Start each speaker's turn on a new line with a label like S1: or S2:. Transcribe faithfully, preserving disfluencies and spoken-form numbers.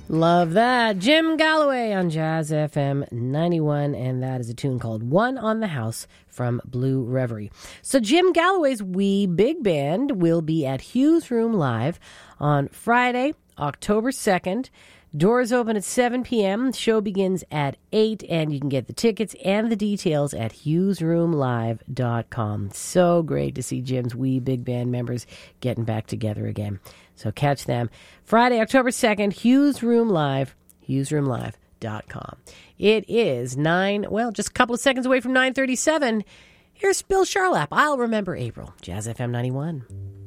S1: Love that. Jim Galloway on Jazz F M ninety-one, and that is a tune called One on the House from Blue Reverie. So Jim Galloway's Wee Big Band will be at Hughes Room Live on Friday, October second. Doors open at seven p.m. The show begins at eight, and you can get the tickets and the details at hughes room live dot com. So great to see Jim's Wee Big Band members getting back together again. So catch them Friday, October second, Hughes Room Live, hughes room live dot com. It is nine, well, just a couple of seconds away from nine thirty-seven. Here's Bill Charlap. I'll remember April. Jazz F M ninety-one.